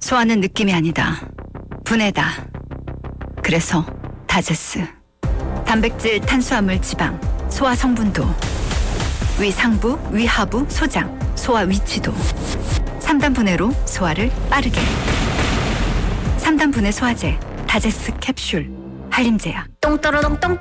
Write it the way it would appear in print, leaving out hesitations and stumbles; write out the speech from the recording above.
소화는 느낌이 아니다. 분해다. 그래서 다제스. 단백질, 탄수화물, 지방, 소화 성분도, 위상부, 위하부, 소장, 소화 위치도. 3단 분해로 소화를 빠르게. 3단 분해 소화제, 다제스 캡슐, 한림제약. 똥 떨어덩 똥